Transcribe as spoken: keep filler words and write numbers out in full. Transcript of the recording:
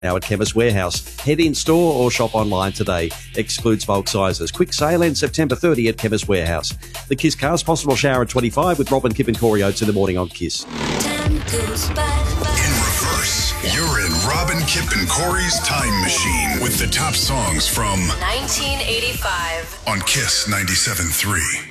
now at Chemist Warehouse. Head in store or shop online today. Excludes bulk sizes. Quick sale ends September thirtieth at Chemist Warehouse. The Kiss Cars, possible shower at twenty-five with Robin, Kip and Corey Oates in the morning on Kiss. Time goes by. In reverse, you're in Robin, Kip and Corey's Time Machine with the top songs from nineteen eighty-five on Kiss ninety-seven point three.